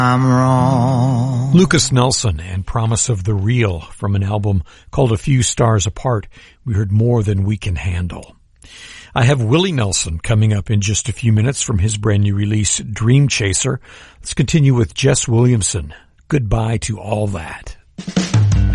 I'm wrong. Lucas Nelson and Promise of the Real from an album called A Few Stars Apart. We heard More Than We Can Handle. I have Willie Nelson coming up in just a few minutes from his brand new release, Dream Chaser. Let's continue with Jess Williamson. Goodbye to All That.